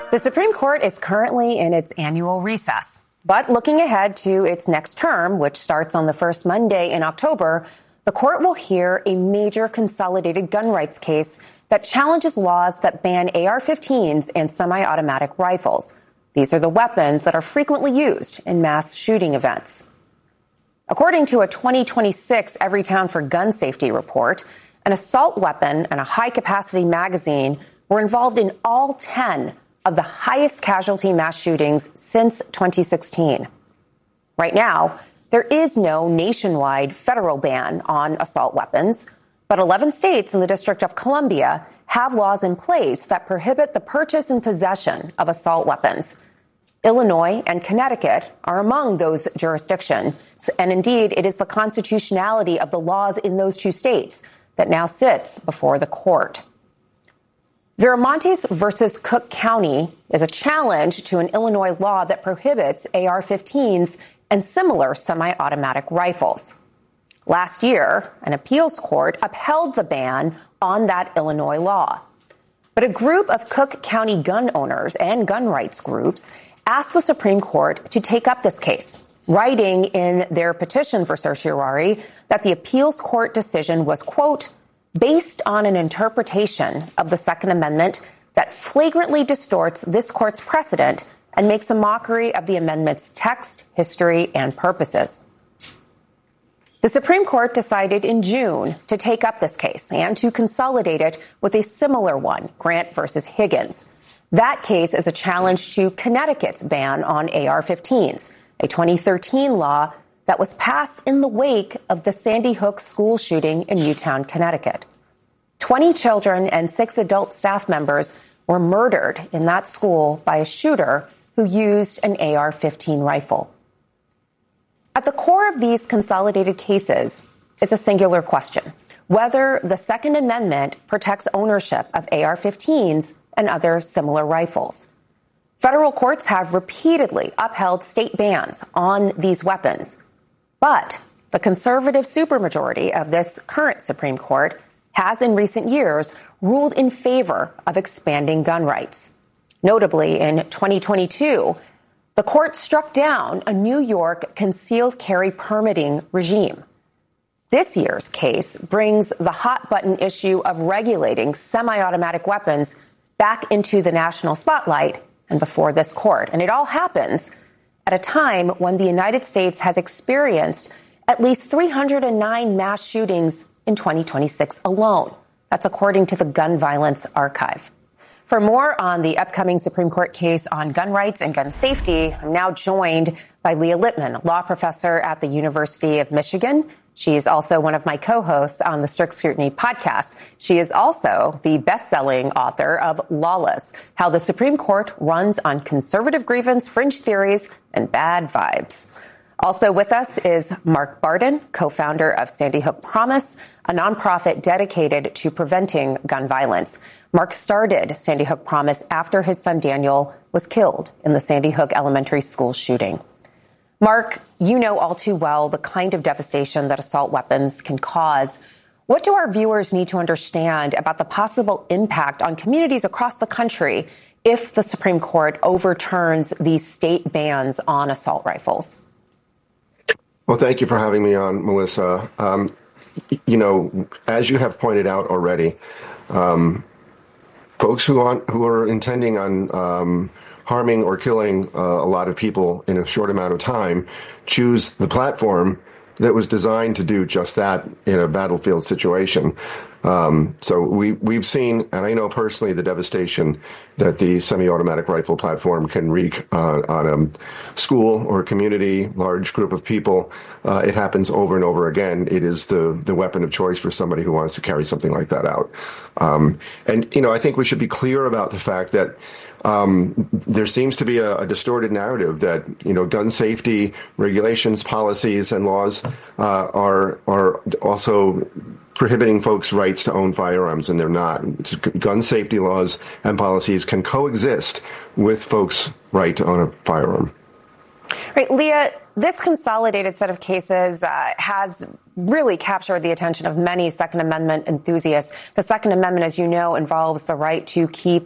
The Supreme Court is currently in its annual recess. But looking ahead to its next term, which starts on the first Monday in October, the court will hear a major consolidated gun rights case that challenges laws that ban AR-15s and semi-automatic rifles. These are the weapons that are frequently used in mass shooting events. According to a 2026 Everytown for Gun Safety report, an assault weapon and a high-capacity magazine were involved in all 10 of the highest casualty mass shootings since 2016. Right now, there is no nationwide federal ban on assault weapons, but 11 states and the District of Columbia have laws in place that prohibit the purchase and possession of assault weapons. Illinois and Connecticut are among those jurisdictions, and indeed, it is the constitutionality of the laws in those two states that now sits before the court. Viramontes versus Cook County is a challenge to an Illinois law that prohibits AR-15s and similar semi-automatic rifles. Last year, an appeals court upheld the ban on that Illinois law. But a group of Cook County gun owners and gun rights groups asked the Supreme Court to take up this case, writing in their petition for certiorari that the appeals court decision was, quote, based on an interpretation of the Second Amendment that flagrantly distorts this court's precedent and makes a mockery of the amendment's text, history, and purposes. The Supreme Court decided in June to take up this case and to consolidate it with a similar one, Grant versus Higgins. That case is a challenge to Connecticut's ban on AR-15s, a 2013 law that was passed in the wake of the Sandy Hook school shooting in Newtown, Connecticut. 20 children and 6 adult staff members were murdered in that school by a shooter who used an AR-15 rifle. At the core of these consolidated cases is a singular question: whether the Second Amendment protects ownership of AR-15s and other similar rifles. Federal courts have repeatedly upheld state bans on these weapons, but the conservative supermajority of this current Supreme Court has in recent years ruled in favor of expanding gun rights. Notably, in 2022, the court struck down a New York concealed carry permitting regime. This year's case brings the hot-button issue of regulating semi-automatic weapons back into the national spotlight and before this court. And it all happens at a time when the United States has experienced at least 309 mass shootings in 2026 alone. That's according to the Gun Violence Archive. For more on the upcoming Supreme Court case on gun rights and gun safety, I'm now joined by Leah Littman, law professor at the University of Michigan. She is also one of my co-hosts on the Strict Scrutiny podcast. She is also the best-selling author of Lawless: How the Supreme Court Runs on Conservative Grievance, Fringe Theories, and Bad Vibes. Also with us is Mark Barden, co-founder of Sandy Hook Promise, a nonprofit dedicated to preventing gun violence. Mark started Sandy Hook Promise after his son Daniel was killed in the Sandy Hook Elementary School shooting. Mark, you know all too well the kind of devastation that assault weapons can cause. What do our viewers need to understand about the possible impact on communities across the country if the Supreme Court overturns these state bans on assault rifles? Well, thank you for having me on, Melissa. As you have pointed out already, folks who are intending on harming or killing a lot of people in a short amount of time choose the platform that was designed to do just that in a battlefield situation. So we've seen, and I know personally, the devastation that the semi-automatic rifle platform can wreak on a school or a community, large group of people. It happens over and over again. It is the weapon of choice for somebody who wants to carry something like that out. I think we should be clear about the fact that there seems to be a distorted narrative that, gun safety regulations, policies, and laws are also prohibiting folks' rights to own firearms, and they're not. Gun safety laws and policies can coexist with folks' right to own a firearm. Right, Leah, this consolidated set of cases has really captured the attention of many Second Amendment enthusiasts. The Second Amendment, as you know, involves the right to keep